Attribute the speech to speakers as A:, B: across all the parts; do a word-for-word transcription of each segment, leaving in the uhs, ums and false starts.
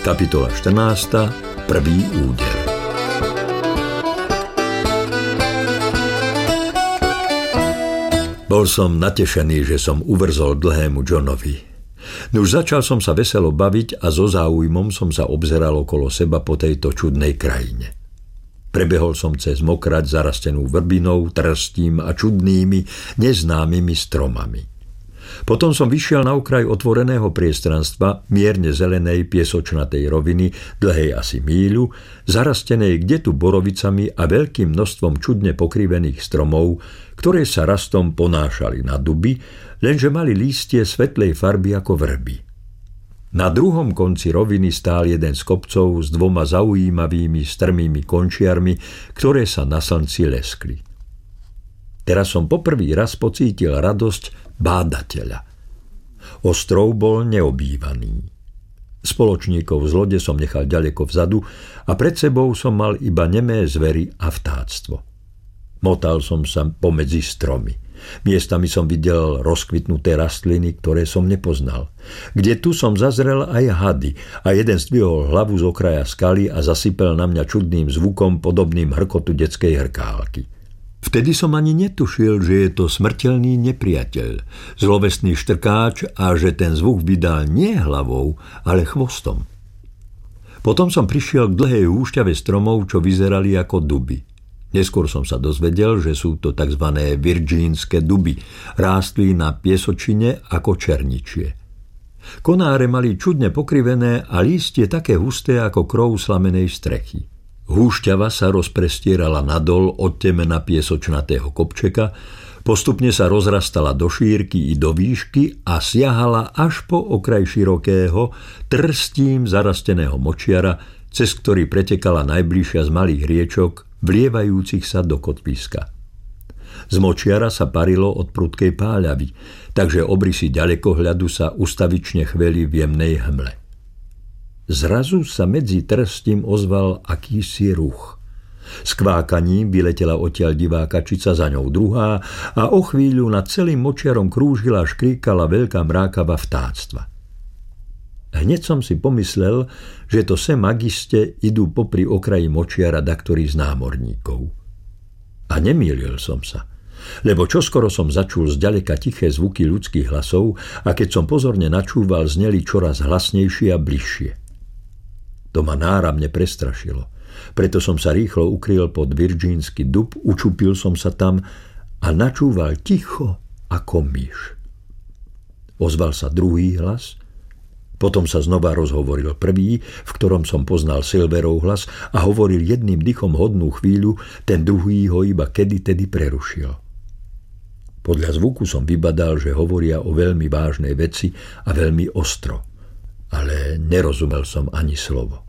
A: Kapitola štrnásta. Prvý úder. Bol som natešený, že som uvrzol dlhému Johnovi. Nuž začal som sa veselo baviť a so záujmom som sa obzeral okolo seba po tejto čudnej krajine. Prebehol som cez mokrať zarastenú vrbinou, trstím a čudnými, neznámymi stromami. Potom som vyšiel na okraj otvoreného priestranstva, mierne zelenej piesočnatej roviny, dlhej asi míľu, zarastenej kdetu borovicami a veľkým množstvom čudne pokrivených stromov, ktoré sa rastom ponášali na duby, lenže mali lístie svetlej farby ako vrby. Na druhom konci roviny stál jeden z kopcov s dvoma zaujímavými strmými končiarmi, ktoré sa na slnci leskli. Teraz som poprvý raz pocítil radosť bádateľa. Ostrov bol neobývaný. Spoločníkov z lode som nechal ďaleko vzadu a pred sebou som mal iba nemé zvery a vtáctvo. Motal som sa pomedzi stromy. Miestami som videl rozkvitnuté rastliny, ktoré som nepoznal. Kde tu som zazrel aj hady a jeden zdvihol hlavu z okraja skaly a zasypel na mňa čudným zvukom podobným hrkotu detskej hrkálky. Vtedy som ani netušil, že je to smrteľný nepriateľ, zlovestný štrkáč a že ten zvuk vydal nie hlavou, ale chvostom. Potom som prišiel k dlhej húšťave stromov, čo vyzerali ako duby. Neskôr som sa dozvedel, že sú to tzv. Virgínske duby, rástli na piesočine ako černičie. Konáre mali čudne pokrivené a lístie také husté ako krov slamenej strechy. Húšťava sa rozprestierala nadol od temena piesočnatého kopčeka, postupne sa rozrastala do šírky i do výšky a siahala až po okraj širokého, trstím zarasteného močiara, cez ktorý pretekala najbližšia z malých riečok, vlievajúcich sa do kotviska. Z močiara sa parilo od prudkej páľavy, takže obrysy ďalekohľadu sa ustavične chveli v jemnej hmle. Zrazu sa medzi trstím ozval akýsi ruch. S kvákaním vyletela odtiaľ divá kačica, za ňou druhá a o chvíľu nad celým močiarom krúžila a škríkala veľká mrákava vtáctva. Hneď som si pomyslel, že to sem magiste idú popri okraji močiara daktorí z námorníkov. A nemýlil som sa, lebo čoskoro som začul zďaleka tiché zvuky ľudských hlasov a keď som pozorne načúval, zneli čoraz hlasnejšie a bližšie. To ma náramne prestrašilo. Preto som sa rýchlo ukryl pod virgínsky dub, učupil som sa tam a načúval ticho ako myš. Ozval sa druhý hlas, potom sa znova rozhovoril prvý, v ktorom som poznal Silverov hlas a hovoril jedným dychom hodnú chvíľu, ten druhý ho iba kedy-tedy prerušil. Podľa zvuku som vybadal, že hovoria o veľmi vážnej veci a veľmi ostro, ale nerozumel som ani slovo.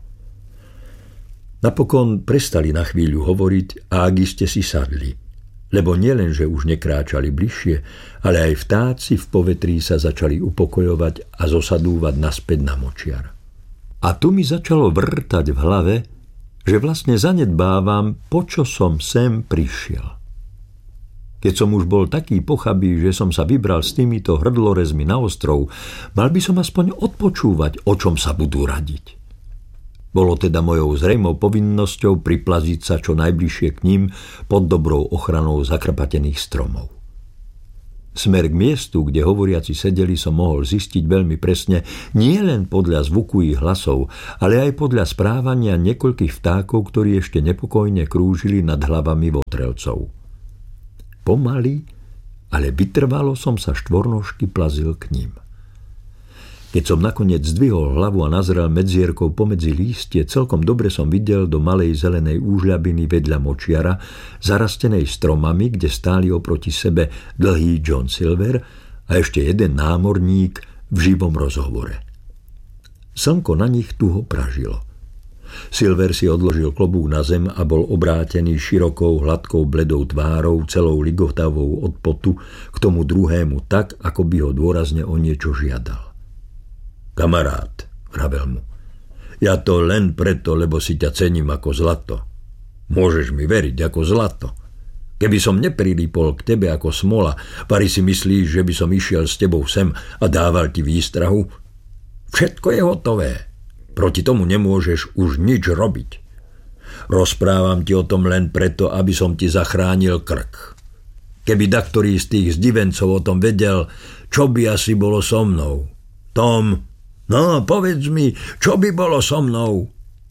A: Napokon prestali na chvíľu hovoriť a akiste si sadli, lebo nielen, že už nekráčali bližšie, ale aj vtáci v povetrí sa začali upokojovať a zosadúvať naspäť na močiar. A tu mi začalo vrtať v hlave, že vlastne zanedbávam, po čo som sem prišiel. Keď som už bol taký pochabý, že som sa vybral s týmito hrdlorezmi na ostrov, mal by som aspoň odpočúvať, o čom sa budú radiť. Bolo teda mojou zrejmou povinnosťou priplaziť sa čo najbližšie k ním pod dobrou ochranou zakrpatených stromov. Smer k miestu, kde hovoriaci sedeli, som mohol zistiť veľmi presne nie len podľa zvuku ich hlasov, ale aj podľa správania niekoľkých vtákov, ktorí ešte nepokojne krúžili nad hlavami votrelcov. Pomaly, ale vytrvalo som sa štvornožky plazil k ním. Keď som nakoniec zdvihol hlavu a nazrel medzierkou pomedzi lístie, celkom dobre som videl do malej zelenej úžľabiny vedľa močiara, zarastenej stromami, kde stáli oproti sebe dlhý John Silver a ešte jeden námorník v živom rozhovore. Slnko na nich tuho pražilo. Silver si odložil klobúk na zem a bol obrátený širokou, hladkou, bledou tvárou, celou ligotavou od potu, k tomu druhému tak, ako by ho dôrazne o niečo žiadal. Kamarát, vravel mu, ja to len preto, lebo si ťa cením ako zlato. Môžeš mi veriť ako zlato. Keby som neprilípol k tebe ako smola, pari si myslíš, že by som išiel s tebou sem a dával ti výstrahu? Všetko je hotové. Proti tomu nemôžeš už nič robiť. Rozprávam ti o tom len preto, aby som ti zachránil krk. Keby daktorý z tých zdivencov o tom vedel, čo by asi bolo so mnou? Tom, no povedz mi, čo by bolo so mnou?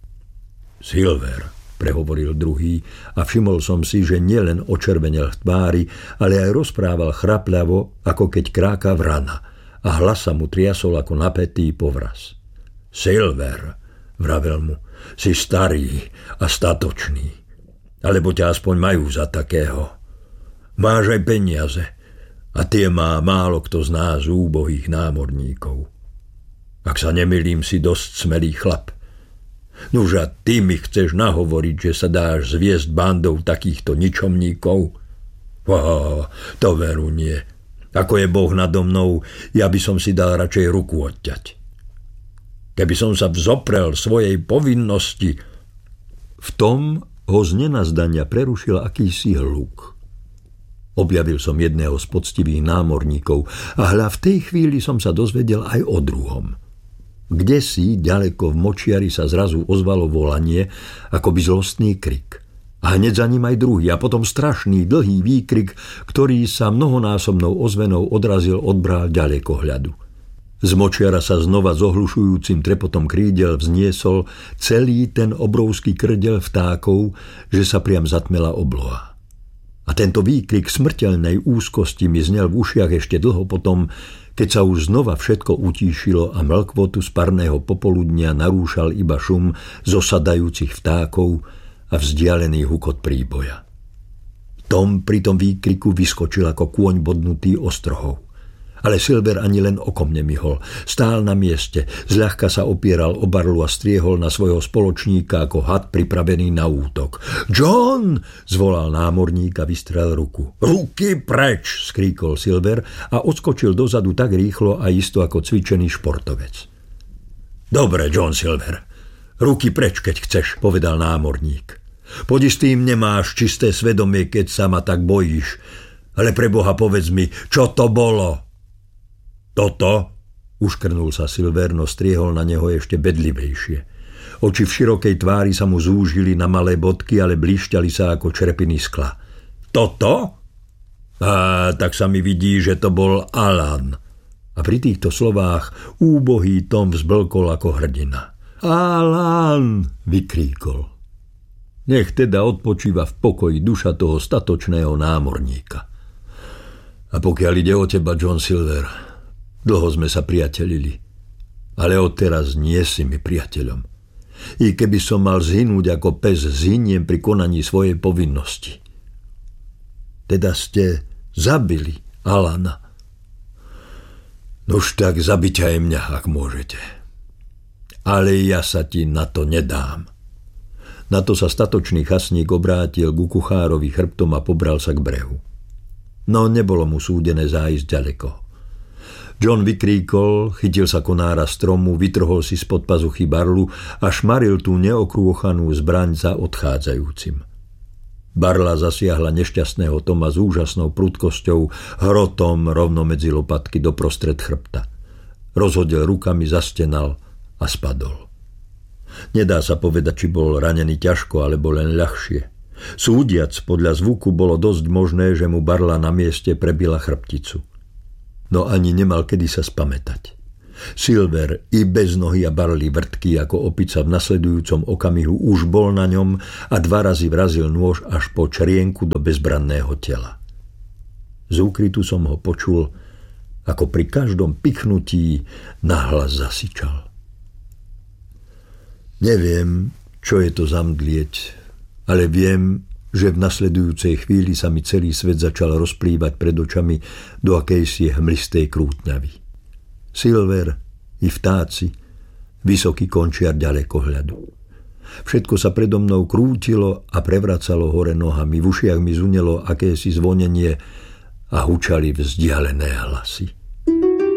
A: Silver, prehovoril druhý a všimol som si, že nielen očervenel v tvári, ale aj rozprával chrapľavo, ako keď kráka vrana a hlas sa mu triasol ako napätý povraz. Silver, vravel mu, si starý a statočný, alebo ťa aspoň majú za takého. Máš aj peniaze a tie má málo kto z nás úbohých námorníkov. Ak sa nemýlim, si dosť smelý chlap. Nuž a ty mi chceš nahovoriť, že sa dáš zviesť bandou takýchto ničomníkov? Ó, to veru nie. Ako je Boh nado mnou, ja by som si dal radšej ruku odťať. Keby som sa vzoprel svojej povinnosti. V tom ho z nenazdania prerušil akýsi hluk. Objavil som jedného z poctivých námorníkov a hľa v tej chvíli som sa dozvedel aj o druhom. Kdesi, ďaleko v močiari sa zrazu ozvalo volanie, akoby zlostný krik. A hneď za ním aj druhý, a potom strašný, dlhý výkrik, ktorý sa mnohonásobnou ozvenou odrazil od brál ďalekohľadu. Z močiara sa znova s ohlušujúcim trepotom krídel vzniesol celý ten obrovský krdel vtákov, že sa priam zatmela obloha. A tento výkrik smrteľnej úzkosti mi znel v ušiach ešte dlho potom, keď sa už znova všetko utíšilo a mlkvotu z parného popoludnia narúšal iba šum zosadajúcich vtákov a vzdialený hukot príboja. Tom pri tom výkriku vyskočil ako kôň bodnutý ostrohou. Ale Silver ani len okom nemihol. Stál na mieste, zľahka sa opieral o barlu a striehol na svojho spoločníka ako had pripravený na útok. John! Zvolal námorník a vystrel ruku. Ruky preč! Skríkol Silver a odskočil dozadu tak rýchlo a isto ako cvičený športovec. Dobre, John Silver, ruky preč, keď chceš, povedal námorník. Poď s tým nemáš čisté svedomie, keď sa ma tak bojíš. Ale pre Boha povedz mi, čo to bolo? Toto? Uškrnul sa Silver, no striehol na neho ešte bedlivejšie. Oči v širokej tvári sa mu zúžili na malé bodky, ale blíšťali sa ako črepiny skla. Toto? A tak sa mi vidí, že to bol Alan. A pri týchto slovách úbohý Tom vzblkol ako hrdina. Alan! Vykríkol. Nech teda odpočíva v pokoji duša toho statočného námorníka. A pokiaľ ide o teba, John Silver, dlho sme sa priatelili, ale odteraz nie si mi priateľom. I keby som mal zhynúť ako pes, zhyniem pri konaní svojej povinnosti. Teda ste zabili Alana. Nož tak zabite aj mňa, ak môžete. Ale ja sa ti na to nedám. Na to sa statočný chasník obrátil ku kuchárovi chrbtom a pobral sa k brehu. No nebolo mu súdené zájsť ďaleko. John vykríkol, chytil sa konára stromu, vytrhol si spod pazuchy barlu a šmaril tú neokrôchanú zbraň za odchádzajúcim. Barla zasiahla nešťastného Toma s úžasnou prudkosťou, hrotom rovno medzi lopatky doprostred chrbta. Rozhodil rukami, zastenal a spadol. Nedá sa povedať, či bol ranený ťažko, alebo len ľahšie. Súdiac podľa zvuku bolo dosť možné, že mu barla na mieste prebila chrbticu. No ani nemal kedy sa spamätať. Silver i bez nohy a barly vrtký ako opica v nasledujúcom okamihu už bol na ňom a dva razy vrazil nôž až po črienku do bezbranného tela. Z úkrytu som ho počul, ako pri každom pichnutí nahlas zasičal. Neviem, čo je to zamdlieť, ale viem, že v nasledujúcej chvíli sa mi celý svet začal rozplývať pred očami do akejsi hmlistej krútňavy. Silver i vtáci, vysoký končiar ďalekohľadu. Všetko sa predo mnou krútilo a prevracalo hore nohami, v ušiach mi zunelo akési zvonenie a hučali vzdialené hlasy.